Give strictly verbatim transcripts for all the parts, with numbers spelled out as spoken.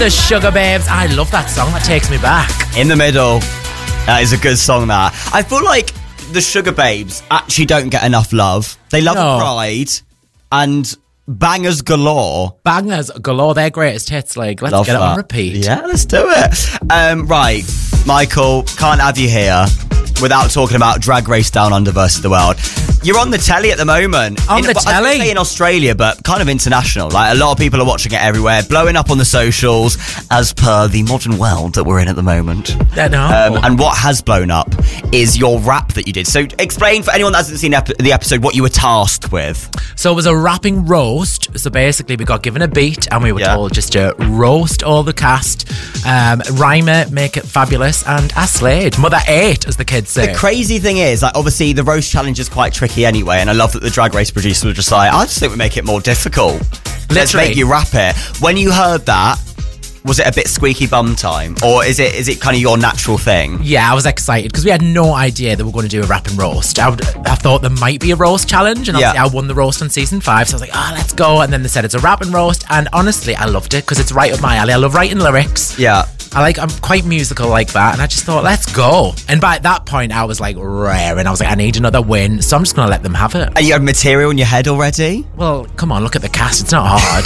The Sugar Babes. I love that song. That takes me back. In the Middle. That is a good song, that. I feel like the Sugar Babes actually don't get enough love. They love No. Pride and bangers galore. Bangers galore. Their greatest hits. Like, let's Love get that. it on repeat. Yeah, let's do it. Um, right, Michael, can't have you here without talking about Drag Race Down Under versus the World. You're on the telly at the moment. On in, the I was gonna telly? say in Australia, but kind of international. Like, a lot of people are watching it everywhere, blowing up on the socials, as per the modern world that we're in at the moment. Yeah, no. Um, and what has blown up is your rap that you did. So explain for anyone that hasn't seen ep- the episode what you were tasked with. So it was a rapping roast. So basically we got given a beat and we were Yeah. told just to roast all the cast, um, rhyme it, make it fabulous, and I slayed. Mother ate, as the kids say. The crazy thing is, like, obviously the roast challenge is quite tricky anyway, and I love that the Drag Race producers were just like, I just think we make it more difficult. Let's Literally. make you rap it. When you heard that, was it a bit squeaky bum time, or is it is it kind of your natural thing? Yeah, I was excited because we had no idea that we were going to do a rap and roast. I, would, I thought there might be a roast challenge, and obviously Yeah. I won the roast on season five, so I was like, ah, let's go. And then they said it's a rap and roast, and honestly, I loved it because it's right up my alley. I love writing lyrics. Yeah. I like, I'm quite musical like that, and I just thought, let's go. And by that point, I was like raring. I was like, I need another win, so I'm just going to let them have it. And you had material in your head already? Well, come on, look at the cast. It's not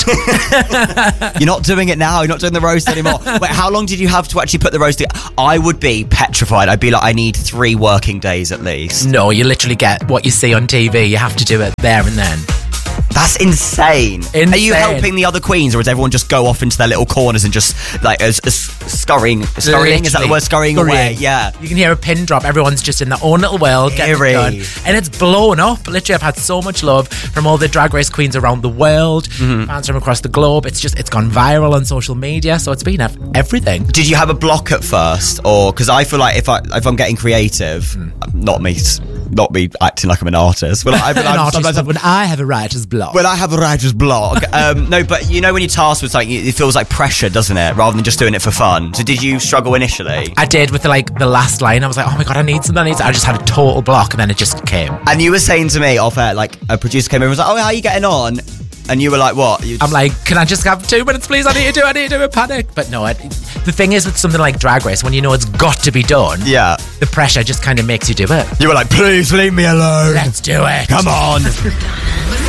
hard. You're not doing it now. You're not doing the roast anymore. Wait, how long did you have to actually put the roast together? I would be petrified. I'd be like, I need three working days at least. No, you literally get what you see on T V. You have to do it there and then. That's insane. Insane. Are you helping the other queens, or does everyone just go off into their little corners and just like as, as scurrying, scurrying? Is that the word? Scurrying, away? Yeah. You can hear a pin drop. Everyone's just in their own little world, getting it Eerie. done. And it's blown up. Literally, I've had so much love from all the Drag Race queens around the world, Mm-hmm. fans from across the globe. It's just, it's gone viral on social media. So it's been ev- everything. Did you have a block at first, or because I feel like if I if I'm getting creative, not me, not me acting like I'm an artist. Well, I, An I, artist, sometimes I'm- when I have a writer's block. Well, I have a writer's block. Um, no, but you know when you're tasked with something, it feels like pressure, doesn't it? Rather than just doing it for fun. So did you struggle initially? I did with the, like the last line. I was like, oh my god, I need something. I need something. I just had a total block, and then it just came. And you were saying to me off air, like a producer came in and was like, oh, how are you getting on? And you were like, what? You I'm like, can I just have two minutes, please? I need to do. I need to do a panic. But no, I, the thing is with something like Drag Race, when you know it's got to be done, yeah. the pressure just kind of makes you do it. You were like, please leave me alone. Let's do it. Come on.